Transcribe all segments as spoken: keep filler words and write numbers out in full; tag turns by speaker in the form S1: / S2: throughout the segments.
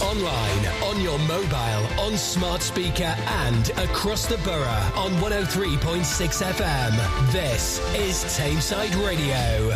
S1: online, on your mobile, on smart speaker and across the borough on one oh three point six F M. This is Tameside Radio.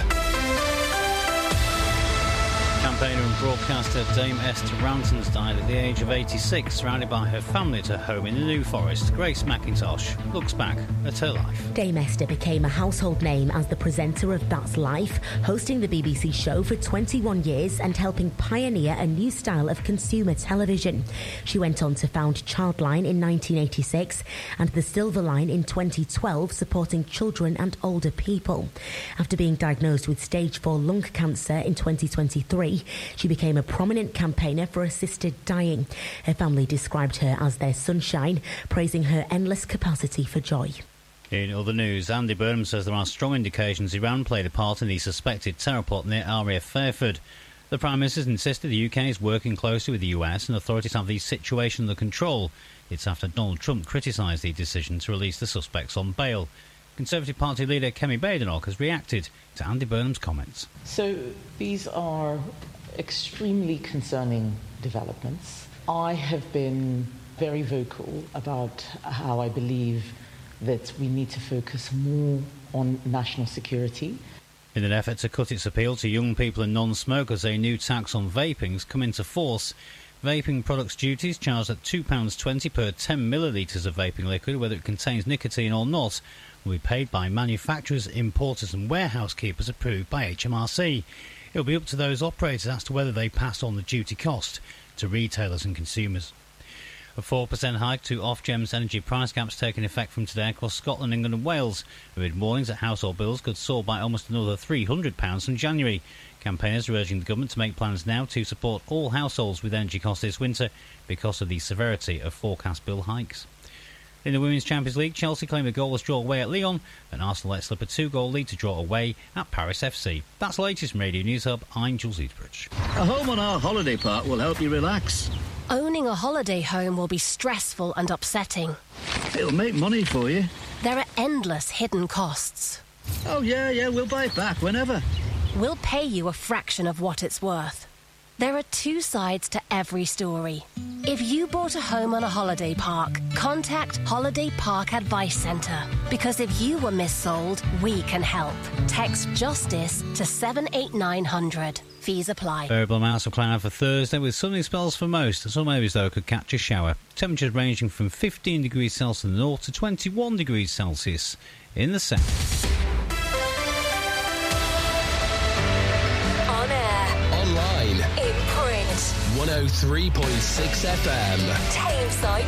S2: Campaigner and broadcaster Dame Esther Ranton's died at the age of eighty-six, surrounded by her family at her home in the New Forest. Grace McIntosh looks back at her life.
S3: Dame Esther became a household name as the presenter of That's Life, hosting the B B C show for twenty-one years and helping pioneer a new style of consumer television. She went on to found Childline in nineteen eighty-six and the Silver Line in twenty twelve, supporting children and older people. After being diagnosed with stage four lung cancer in twenty twenty-three, she became a prominent campaigner for assisted dying. Her family described her as their sunshine, praising her endless capacity for joy.
S2: In other news, Andy Burnham says there are strong indications Iran played a part in the suspected terror plot near R A F Fairford. The Prime Minister's insisted the U K is working closely with the U S and authorities have the situation under control. It's after Donald Trump criticised the decision to release the suspects on bail. Conservative Party leader Kemi Badenoch has reacted to Andy Burnham's comments.
S4: So these are extremely concerning developments. I have been very vocal about how I believe that we need to focus more on national security.
S2: In an effort to cut its appeal to young people and non-smokers, a new tax on vaping has come into force. Vaping products duties charged at two pounds twenty per ten millilitres of vaping liquid, whether it contains nicotine or not, will be paid by manufacturers, importers and warehouse keepers approved by H M R C. It will be up to those operators as to whether they pass on the duty cost to retailers and consumers. A four percent hike to Ofgem's energy price caps taking effect from today across Scotland, England and Wales, amid warnings that household bills could soar by almost another three hundred pounds from January. Campaigners are urging the government to make plans now to support all households with energy costs this winter because of the severity of forecast bill hikes. In the Women's Champions League, Chelsea claimed a goalless draw away at Lyon, and Arsenal let slip a two-goal lead to draw away at Paris F C. That's the latest from Radio News Hub. I'm Jules Eastbridge.
S5: A home on our holiday park will help you relax.
S6: Owning a holiday home will be stressful and upsetting.
S5: It'll make money for you.
S6: There are endless hidden costs.
S5: Oh, yeah, yeah, we'll buy it back whenever.
S6: We'll pay you a fraction of what it's worth. There are two sides to every story. If you bought a home on a holiday park, contact Holiday Park Advice Centre. Because if you were missold, we can help. Text JUSTICE to seven eight nine hundred. Fees apply.
S2: Variable amounts of cloud for Thursday with sunny spells for most. Some areas, though, could catch a shower. Temperatures ranging from fifteen degrees Celsius in the north to twenty-one degrees Celsius in the south.
S1: On air. Online.
S7: In print.
S1: one oh three point six F M.
S7: Tameside